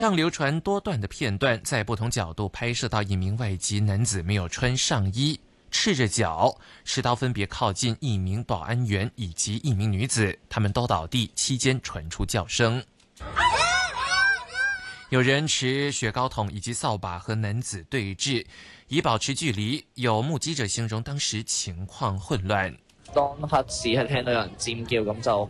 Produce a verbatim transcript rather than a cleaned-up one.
上流传多段的片段，在不同角度拍摄到一名外籍男子没有穿上衣，赤着脚，持刀分别靠近一名保安员以及一名女子，他们都倒地，期间传出叫声。有人持雪糕桶以及扫把和男子对峙，以保持距離。有目擊者形容當時情況混亂。 當刻只係聽到有人尖叫，咁就